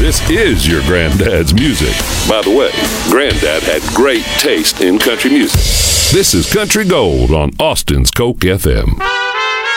This is your granddad's music. By the way, Granddad had great taste in country music. This is Country Gold on Austin's Coke FM.